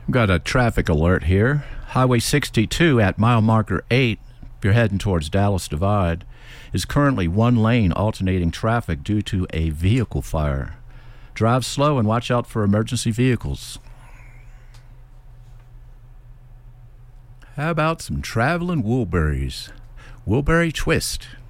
Got a traffic alert here. Highway 62 at mile marker 8, if you're heading towards Dallas Divide, is currently one lane alternating traffic due to a vehicle fire. Drive slow and watch out for emergency vehicles. How about some traveling Woolberries? Woolberry Twist.